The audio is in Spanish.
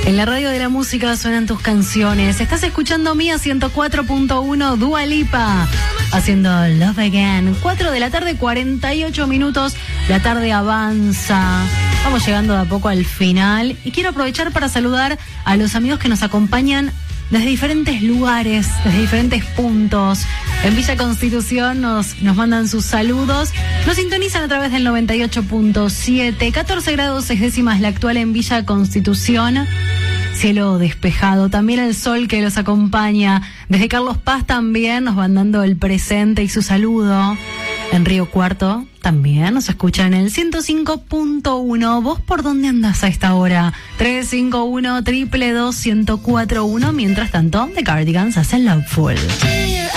En la radio de la música suenan tus canciones. Estás escuchando Mía 104.1, Dua Lipa, haciendo Love Again. 4 de la tarde, 48 minutos. La tarde avanza. Vamos llegando de a poco al final. Y quiero aprovechar para saludar a los amigos que nos acompañan desde diferentes lugares, desde diferentes puntos. En Villa Constitución nos mandan sus saludos. Nos sintonizan a través del 98.7. 14 grados 6 décimas la actual en Villa Constitución. Cielo despejado. También el sol que los acompaña. Desde Carlos Paz también nos van dando el presente y su saludo. En Río Cuarto también nos escuchan en el 105.1. ¿Vos por dónde andás a esta hora? 351-222-1041. Mientras tanto, The Cardigans hacen Loveful.